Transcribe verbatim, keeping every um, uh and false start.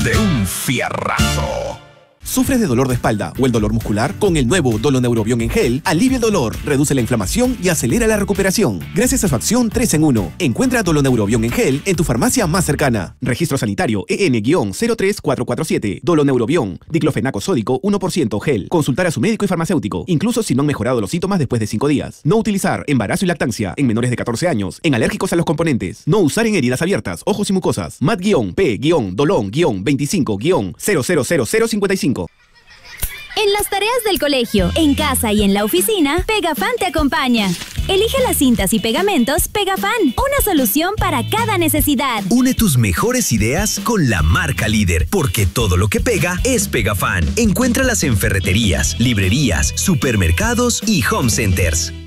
de un fierrazo. ¿Sufres de dolor de espalda o el dolor muscular? Con el nuevo Doloneurobion en gel, alivia el dolor, reduce la inflamación y acelera la recuperación. Gracias a su acción tres en uno. Encuentra Doloneurobion en gel en tu farmacia más cercana. Registro sanitario E N cero tres cuatro cuatro siete. Doloneurobion, diclofenaco sódico uno por ciento gel. Consultar a su médico y farmacéutico, incluso si no han mejorado los síntomas después de cinco días. No utilizar embarazo y lactancia en menores de catorce años, en alérgicos a los componentes. No usar en heridas abiertas, ojos y mucosas. M A T P Dolon veinticinco cero cero cero cero cincuenta y cinco. En las tareas del colegio, en casa y en la oficina, Pegafan te acompaña. Elige las cintas y pegamentos Pegafan, una solución para cada necesidad. Une tus mejores ideas con la marca líder, porque todo lo que pega es Pegafan. Encuéntralas en ferreterías, librerías, supermercados y home centers.